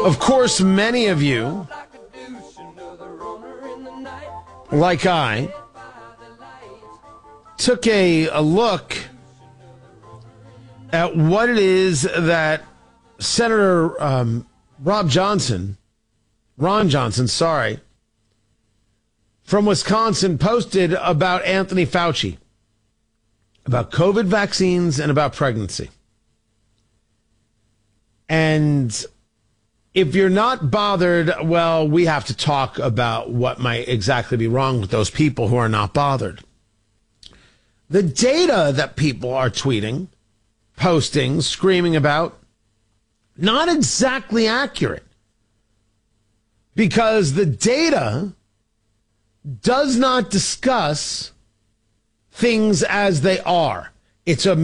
Of course, many of you, like I, took a look at what it is that Senator Ron Johnson, from Wisconsin posted about Anthony Fauci, about COVID vaccines and about pregnancy. And if you're not bothered, well, we have to talk about what might exactly be wrong with those people who are not bothered. The data that people are tweeting, posting, screaming about, not exactly accurate. Because the data does not discuss things as they are. It's a